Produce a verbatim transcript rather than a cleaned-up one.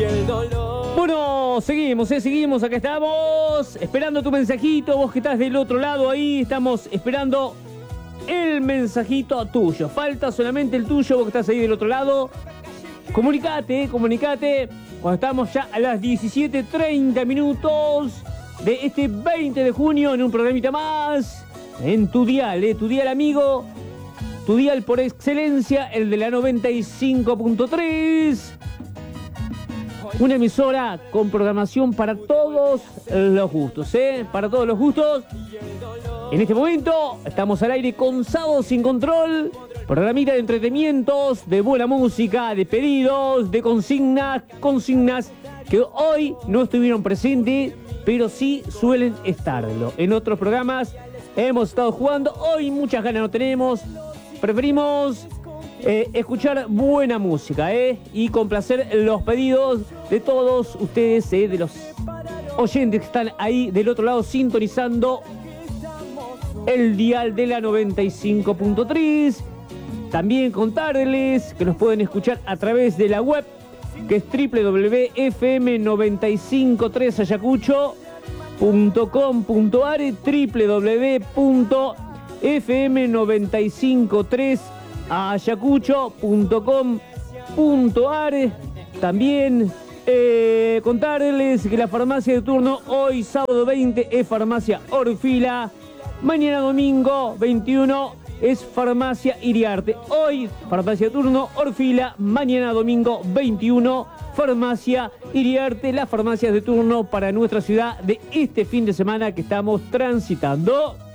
Bueno, seguimos, eh, seguimos, acá estamos, esperando tu mensajito, vos que estás del otro lado ahí, estamos esperando el mensajito tuyo, falta solamente el tuyo, vos que estás ahí del otro lado, comunicate, eh, comunicate, cuando estamos ya a las diecisiete treinta minutos de este veinte de junio en un programita más, en tu dial, eh, tu dial amigo, tu dial por excelencia, el de la noventa y cinco punto tres. Una emisora con programación para todos los gustos, ¿eh? Para todos los gustos. En este momento estamos al aire con Sábado Sin Control, programita de entretenimientos, de buena música, de pedidos, de consignas, consignas que hoy no estuvieron presentes, pero sí suelen estarlo. En otros programas hemos estado jugando, hoy muchas ganas no tenemos, preferimos eh, escuchar buena música eh, y complacer los pedidos de todos ustedes, eh, de los oyentes que están ahí del otro lado sintonizando el dial de la noventa y cinco punto tres. También contarles que nos pueden escuchar a través de la web, que es doble u doble u doble u punto f m noventa y cinco tres ayacucho punto com punto a r, doble u doble u doble u punto f m noventa y cinco tres ayacucho punto com punto a r. También eh, contarles que la farmacia de turno hoy sábado veinte es Farmacia Orfila, mañana domingo veintiuno es Farmacia Iriarte. Hoy farmacia de turno Orfila, mañana domingo veintiuno Farmacia Iriarte, las farmacias de turno para nuestra ciudad de este fin de semana que estamos transitando.